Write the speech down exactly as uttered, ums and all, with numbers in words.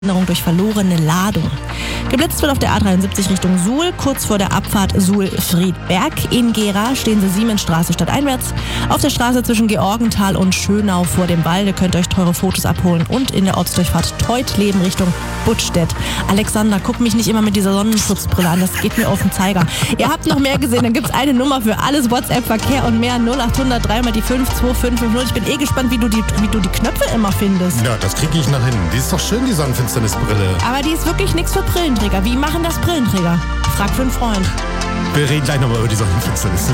Erinnerung durch verlorene Ladung. Geblitzt wird auf der A dreiundsiebzig Richtung Suhl, kurz vor der Abfahrt Suhl-Friedberg. In Gera stehen Sie Siemensstraße stadteinwärts. Auf der Straße zwischen Georgenthal und Schönau vor dem Walde könnt ihr euch teure Fotos abholen. Und in der Ortsdurchfahrt Teutleben Richtung Buttstedt. Alexander, guck mich nicht immer mit dieser Sonnenschutzbrille an, das geht mir auf den Zeiger. Ihr habt noch mehr gesehen, dann gibt's eine Nummer für alles WhatsApp-Verkehr und mehr. null acht hundert drei mal die fünf zwei fünf fünf null. Ich bin eh gespannt, wie du die, wie du die Knöpfe immer findest. Ja, das kriege ich nach hinten. Die ist doch schön, die Sonnenfinsternisbrille. Aber die ist wirklich nichts für Brillenträger. Wie machen das Brillenträger? Frag für einen Freund. Wir reden gleich nochmal über die Sonnenfinsternis.